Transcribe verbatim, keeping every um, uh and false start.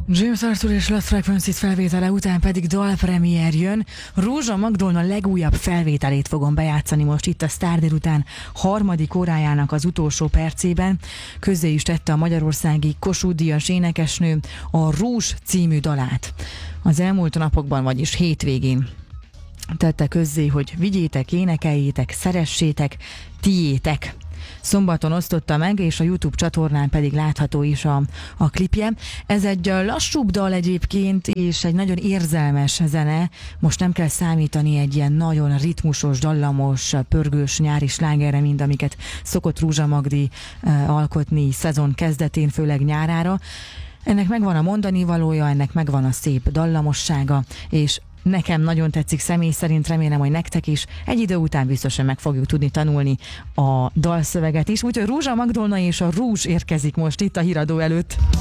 James Arthur és Lost Frequencies felvétele után pedig dalpremier jön. Rózsa Magdolna legújabb felvételét fogom bejátszani most itt a Sztár délután harmadik órájának az utolsó percében. Közzé is tette a magyarországi Kossuth Díjas énekesnő a Rúzs című dalát. Az elmúlt napokban, vagyis hétvégén tette közzé, hogy vigyétek, énekeljétek, szeressétek, tiétek. Szombaton osztotta meg, és a YouTube csatornán pedig látható is a, a klipje. Ez egy lassúbb dal egyébként, és egy nagyon érzelmes zene. Most nem kell számítani egy ilyen nagyon ritmusos, dallamos, pörgős nyári slágerre, mint amiket szokott Rózsa Magdi uh, alkotni szezon kezdetén, főleg nyárára. Ennek megvan a mondani valója, ennek megvan a szép dallamossága, és nekem nagyon tetszik személy szerint, remélem, hogy nektek is. Egy idő után biztosan meg fogjuk tudni tanulni a dalszöveget is. Úgyhogy Rózsa Magdolna és a Rúzs érkezik most itt a híradó előtt.